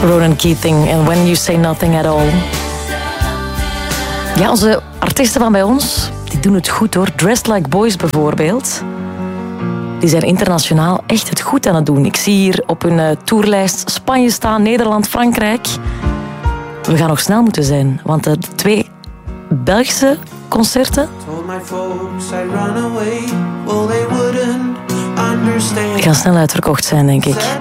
Ronan Keating en When You Say Nothing At All. Ja, onze artiesten van bij ons, die doen het goed hoor. Dressed Like Boys bijvoorbeeld. Die zijn internationaal echt het goed aan het doen. Ik zie hier op hun tourlijst Spanje staan, Nederland, Frankrijk. We gaan nog snel moeten zijn, want de 2 Belgische concerten gaan snel uitverkocht zijn, denk ik.